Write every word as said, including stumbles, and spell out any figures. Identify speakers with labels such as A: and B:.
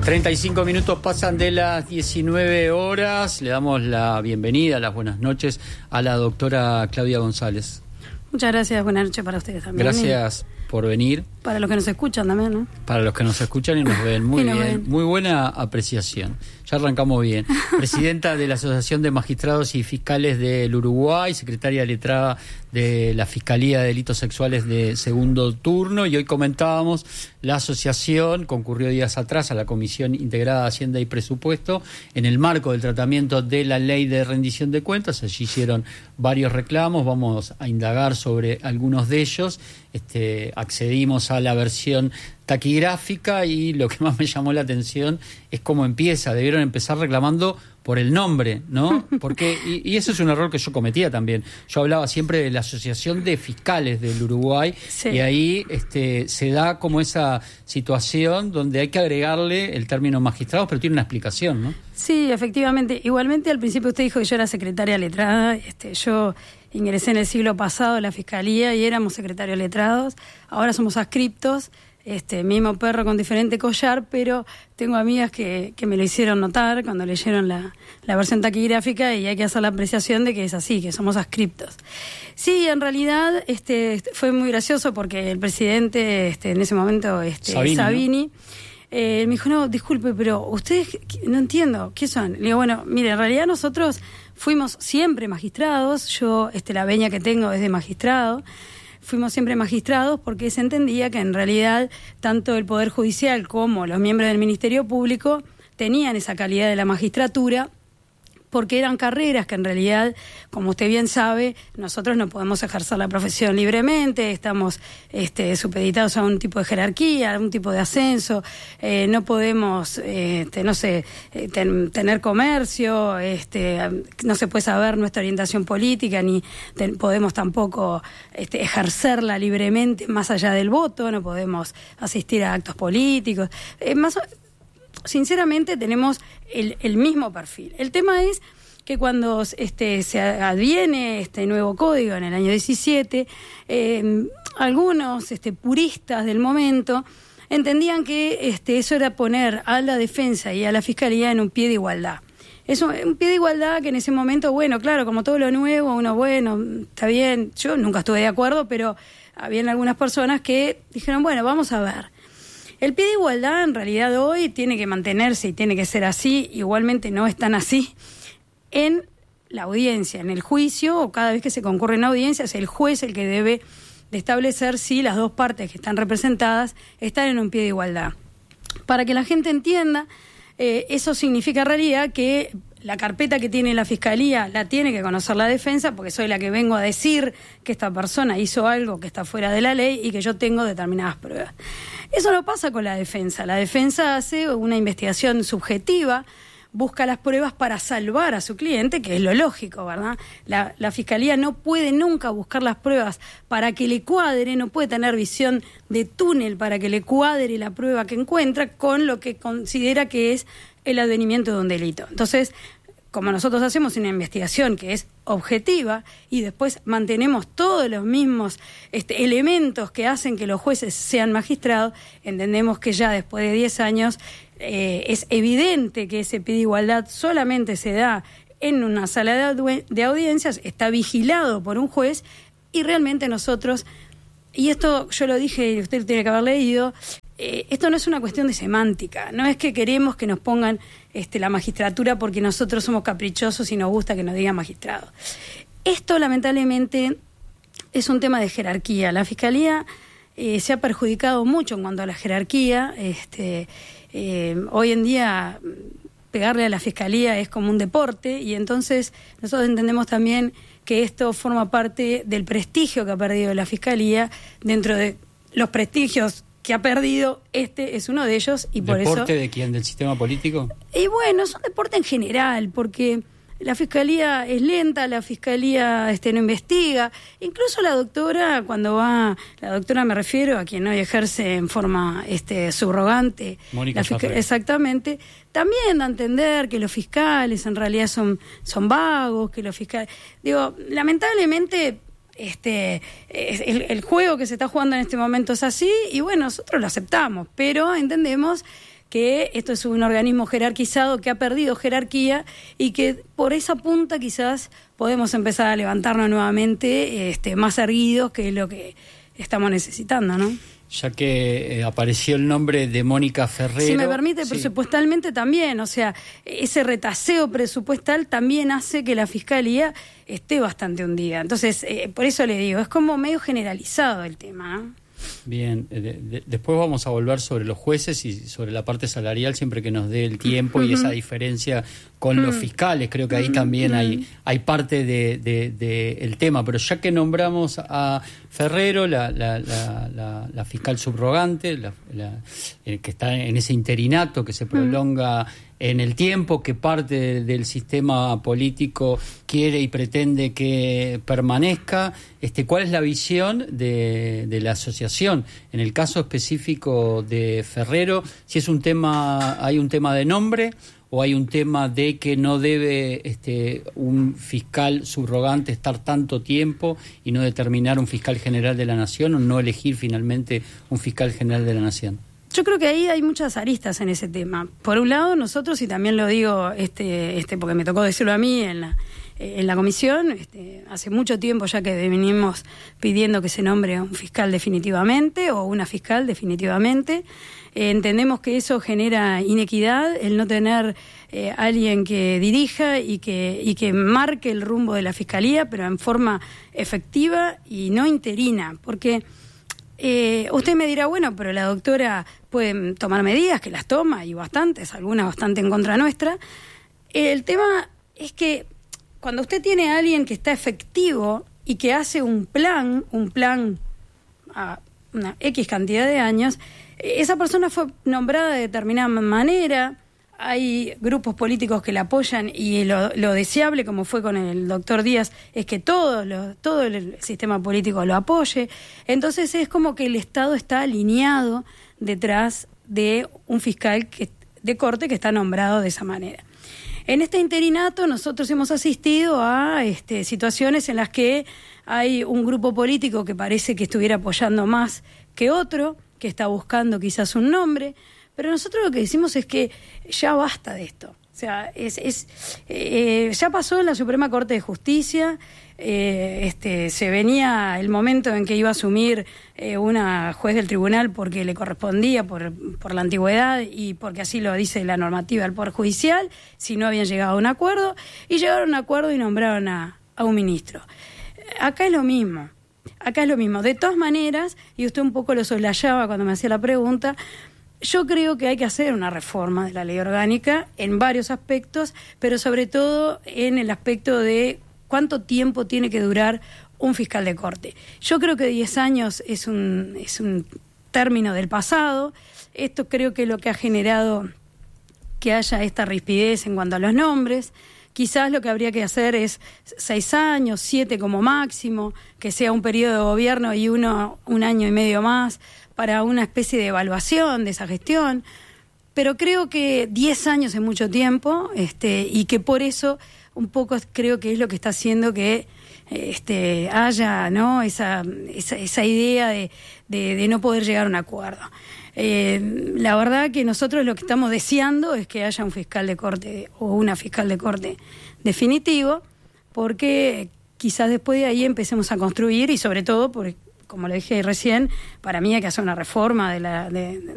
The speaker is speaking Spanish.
A: treinta y cinco minutos pasan de las diecinueve horas. Le damos la bienvenida, las buenas noches a la doctora Claudia González.
B: Muchas gracias, buenas noches para ustedes también.
A: Gracias por venir.
B: Para los que nos escuchan también, ¿no?
A: Para los que nos escuchan y nos ven. Muy
B: nos
A: bien,
B: ven.
A: Muy buena apreciación. Ya arrancamos bien. Presidenta de la Asociación de Magistrados y Fiscales del Uruguay, secretaria letrada de la Fiscalía de Delitos Sexuales de Segundo Turno, y hoy comentábamos, la asociación concurrió días atrás a la Comisión Integrada de Hacienda y Presupuesto en el marco del tratamiento de la Ley de Rendición de Cuentas. Allí hicieron varios reclamos, vamos a indagar sobre algunos de ellos. Este, accedimos a la versión taquigráfica y lo que más me llamó la atención es cómo empieza. Debieron empezar reclamando por el nombre, ¿no? Porque y, y eso es un error que yo cometía también. Yo hablaba siempre de la Asociación de Fiscales del Uruguay, sí. Y ahí este, se da como esa situación donde hay que agregarle el término magistrados, pero tiene una explicación, ¿no?
B: Sí, efectivamente. Igualmente, al principio usted dijo que yo era secretaria letrada. Este, yo ingresé en el siglo pasado a la Fiscalía y éramos secretarios letrados. Ahora somos adscriptos. Este mismo perro con diferente collar, pero tengo amigas que, que me lo hicieron notar cuando leyeron la, la versión taquigráfica, y hay que hacer la apreciación de que es así, que somos adscriptos. Sí, en realidad este fue muy gracioso porque el presidente este en ese momento este Sabini, Sabini ¿no? eh, me dijo, no, disculpe, pero ustedes, no entiendo, ¿qué son? Le digo, bueno, mire, en realidad nosotros fuimos siempre magistrados. Yo, este la veña que tengo es de magistrado. Fuimos siempre magistrados porque se entendía que en realidad tanto el Poder Judicial como los miembros del Ministerio Público tenían esa calidad de la magistratura, porque eran carreras que en realidad, como usted bien sabe, nosotros no podemos ejercer la profesión libremente, estamos este, supeditados a un tipo de jerarquía, a un tipo de ascenso, eh, no podemos, este, no sé, eh, ten, tener comercio, este, no se puede saber nuestra orientación política, ni ten, podemos tampoco este, ejercerla libremente más allá del voto, no podemos asistir a actos políticos, eh, más sinceramente tenemos el, el mismo perfil. El tema es que cuando este, se adviene este nuevo código en el año diecisiete, eh, algunos este, puristas del momento entendían que este, eso era poner a la defensa y a la fiscalía en un pie de igualdad. Es un, un pie de igualdad que en ese momento, bueno, claro, como todo lo nuevo, uno, bueno, está bien, yo nunca estuve de acuerdo, pero habían algunas personas que dijeron, bueno, vamos a ver. El pie de igualdad en realidad hoy tiene que mantenerse y tiene que ser así, igualmente no es tan así, en la audiencia, en el juicio, o cada vez que se concurre en audiencia, es el juez el que debe de establecer si las dos partes que están representadas están en un pie de igualdad. Para que la gente entienda, eh, eso significa en realidad que la carpeta que tiene la Fiscalía la tiene que conocer la defensa, porque soy la que vengo a decir que esta persona hizo algo que está fuera de la ley y que yo tengo determinadas pruebas. Eso no pasa con la defensa. La defensa hace una investigación subjetiva, busca las pruebas para salvar a su cliente, que es lo lógico, ¿verdad? La, la Fiscalía no puede nunca buscar las pruebas para que le cuadre, no puede tener visión de túnel para que le cuadre la prueba que encuentra con lo que considera que es el advenimiento de un delito. Entonces, como nosotros hacemos una investigación que es objetiva y después mantenemos todos los mismos este, elementos que hacen que los jueces sean magistrados, entendemos que ya después de diez años eh, es evidente que ese pie de igualdad solamente se da en una sala de, audien- de audiencias, está vigilado por un juez, y realmente nosotros, y esto yo lo dije y usted lo tiene que haber leído, Eh, esto no es una cuestión de semántica, no es que queremos que nos pongan este, la magistratura porque nosotros somos caprichosos y nos gusta que nos digan magistrado. Esto lamentablemente es un tema de jerarquía. La Fiscalía eh, se ha perjudicado mucho en cuanto a la jerarquía. Este, eh, hoy en día pegarle a la Fiscalía es como un deporte, y entonces nosotros entendemos también que esto forma parte del prestigio que ha perdido la Fiscalía. Dentro de los prestigios que ha perdido, este es uno de ellos, y por eso...
A: ¿Deporte de quién? ¿Del sistema político?
B: Y bueno, es un deporte en general, porque la Fiscalía es lenta, la Fiscalía este, no investiga. Incluso la doctora, cuando va... La doctora me refiero a quien hoy ejerce en forma este, subrogante.
A: Mónica Sarre.
B: Exactamente. También da a entender que los fiscales en realidad son, son vagos, que los fiscales... Digo, lamentablemente... Este, el, el juego que se está jugando en este momento es así, y bueno, nosotros lo aceptamos, pero entendemos que esto es un organismo jerarquizado que ha perdido jerarquía y que por esa punta quizás podemos empezar a levantarnos nuevamente este, más erguidos, que es lo que estamos necesitando, ¿no?
A: Ya que eh, apareció el nombre de Mónica Ferrero.
B: Si me permite,
A: sí.
B: Presupuestalmente también, o sea, ese retaseo presupuestal también hace que la Fiscalía esté bastante hundida. Entonces, eh, por eso le digo, es como medio generalizado el tema, ¿no?
A: Bien, de, de, después vamos a volver sobre los jueces y sobre la parte salarial siempre que nos dé el tiempo uh-huh. y esa diferencia con uh-huh. los fiscales. Creo que ahí uh-huh. también hay, hay parte de, de, de el tema. Pero ya que nombramos a Ferrero, la, la, la, la, la fiscal subrogante, la, la, eh, que está en ese interinato que se prolonga uh-huh. en el tiempo, que parte del sistema político quiere y pretende que permanezca, este, ¿cuál es la visión de, de la asociación? En el caso específico de Ferrero, si es un tema, hay un tema de nombre o hay un tema de que no debe este, un fiscal subrogante estar tanto tiempo y no determinar un fiscal general de la Nación o no elegir finalmente un fiscal general de la Nación.
B: Yo creo que ahí hay muchas aristas en ese tema. Por un lado, nosotros, y también lo digo este, este, porque me tocó decirlo a mí en la, en la comisión, este, hace mucho tiempo ya que venimos pidiendo que se nombre un fiscal definitivamente o una fiscal definitivamente. Eh, entendemos que eso genera inequidad, el no tener eh, alguien que dirija y que, y que marque el rumbo de la Fiscalía, pero en forma efectiva y no interina, porque... Eh, usted me dirá, bueno, pero la doctora puede tomar medidas, que las toma, y bastantes, algunas bastante en contra nuestra. El tema es que cuando usted tiene a alguien que está efectivo y que hace un plan, un plan a una X cantidad de años, esa persona fue nombrada de determinada manera, hay grupos políticos que la apoyan y lo, lo deseable, como fue con el doctor Díaz, es que todo, lo, todo el sistema político lo apoye. Entonces es como que el Estado está alineado detrás de un fiscal que, de corte que está nombrado de esa manera. En este interinato nosotros hemos asistido a este, situaciones en las que hay un grupo político que parece que estuviera apoyando más que otro, que está buscando quizás un nombre. Pero nosotros lo que decimos es que ya basta de esto. O sea, es, es eh, ya pasó en la Suprema Corte de Justicia, eh, este, se venía el momento en que iba a asumir eh, una juez del tribunal porque le correspondía por, por la antigüedad y porque así lo dice la normativa del Poder Judicial, si no habían llegado a un acuerdo, y llegaron a un acuerdo y nombraron a, a un ministro. Acá es lo mismo. Acá es lo mismo. De todas maneras, y usted un poco lo soslayaba cuando me hacía la pregunta, yo creo que hay que hacer una reforma de la ley orgánica en varios aspectos, pero sobre todo en el aspecto de cuánto tiempo tiene que durar un fiscal de corte. Yo creo que diez años es un, es un término del pasado. Esto creo que es lo que ha generado que haya esta rispidez en cuanto a los nombres. Quizás lo que habría que hacer es seis años, siete como máximo, que sea un periodo de gobierno y uno un año y medio más, para una especie de evaluación de esa gestión, pero creo que diez años es mucho tiempo, este, y que por eso un poco creo que es lo que está haciendo que este, haya, ¿no?, esa, esa, esa idea de, de, de no poder llegar a un acuerdo. Eh, la verdad que nosotros lo que estamos deseando es que haya un fiscal de corte o una fiscal de corte definitivo, porque quizás después de ahí empecemos a construir y sobre todo porque, como le dije recién, para mí hay que hacer una reforma de la, de,